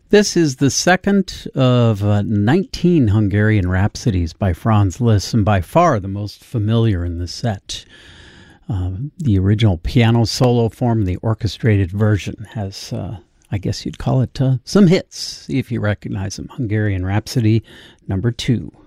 This is the second of 19 Hungarian Rhapsodies by Franz Liszt, and by far the most familiar in the set. The original piano solo form, the orchestrated version, has, I guess you'd call it, some hits. See if you recognize them. Hungarian Rhapsody number 2.